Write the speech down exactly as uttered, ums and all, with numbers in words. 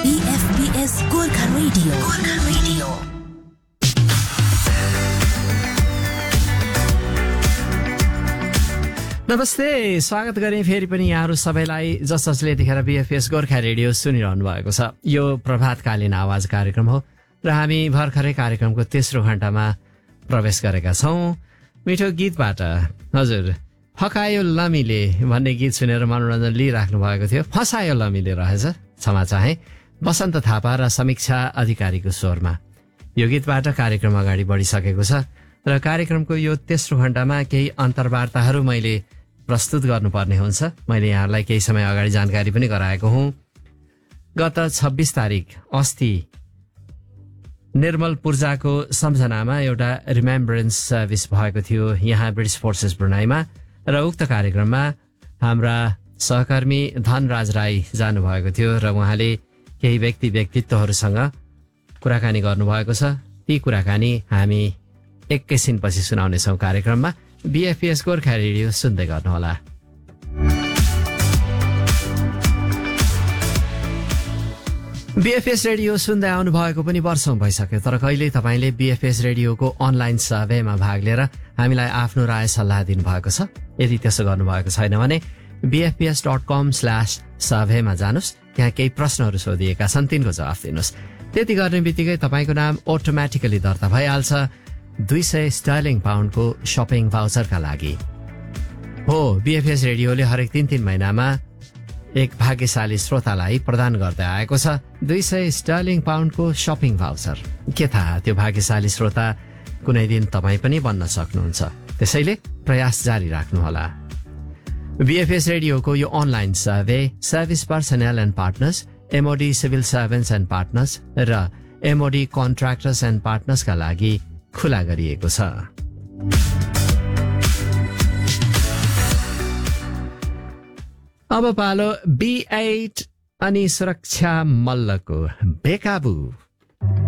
बीएफपीएस Gorkha radio Gorkha radio नमस्ते, स्वागत गरेँ फेरि पनि यहाँहरू सबैलाई जस जसले यतिखेर बीएफपीएस गोर्खा रेडियो सुनिरहनु भएको छ। यो प्रभातकालीन आवाज कार्यक्रम हो र हामी भर्खरै कार्यक्रमको तेस्रो घण्टामा प्रवेश गरेका छौँ। मिठो गीतबाट हजुर फकायो लमीले भन्ने गीत सुनेर मनोरञ्जन लिइराख्नु भएको थियो। फसायो लमीले रहेछ, क्षमा चाहे। बसन्त थापा र समीक्षा अधिकारीको स्वरमा यो गीतबाट कार्यक्रम अगाडि बढिसकेको छ र कार्यक्रमको यो तेस्रो घण्टामा केही अन्तर्वार्ताहरू मैले प्रस्तुत गर्नुपर्ने हुन्छ। मैले यहाँहरूलाई केही समय अगाडि जानकारी पनि गराएको हुँ। गत छब्बिस तारिक अस्ति निर्मल पूर्जाको सम्झनामा एउटा रिमेम्बरेन्स सर्भिस भएको थियो यहाँ ब्रिटिस फोर्सेस ब्रुनाईमा र उक्त कार्यक्रममा हाम्रा सहकर्मी धनराज राई जानुभएको थियो र उहाँले केही व्यक्ति व्यक्तित्वहरूसँग कुराकानी गर्नुभएको छ। ती कुराकानी हामी एकैछिनपछि सुनाउनेछौँ कार्यक्रममा। बीएफपीएस गोर्खा रेडियो सुन्दै गर्नुहोला। बीएफपीएस रेडियो सुन्दै आउनु भएको पनि वर्षौं भइसक्यो, तर कहिले तपाईँले बीएफपीएस रेडियोको अनलाइन सर्वेमा भाग लिएर हामीलाई आफ्नो राय सल्लाह दिनुभएको छ? यदि त्यसो गर्नुभएको छैन भने बीएफपीएस डट कम स्ल्यास सर्वेमा जानुहोस्। त्यहाँ केही प्रश्नहरू सोधिएका छन्, तिनको जवाफ दिनुहोस्। त्यति गर्ने बित्तिकै तपाईँको नाम अटोमेटिकली दर्ता भइहाल्छ दुई सय स्टर्लिङ पाउन्डको सपिङ भाउचरका लागि। हो, बीएफपीएस रेडियोले हरेक तीन तीन महिनामा एक भाग्यशाली श्रोतालाई प्रदान गर्दै आएको छ दुई सय स्टर्लिङ पाउन्डको सपिङ भाउचर। के थाहा, त्यो भाग्यशाली श्रोता कुनै दिन तपाईँ पनि बन्न सक्नुहुन्छ। त्यसैले प्रयास जारी राख्नुहोला। बीएफपीएस रेडियोको यो online survey service personal and partners, MoD civil servants and partners र एमओडी कन्ट्र्याक्टर्स एन्ड पार्टनर्सका लागि खुला गरिएको छ। अब पालो बी एट अनि सुरक्षा मल्लको बेकाबू।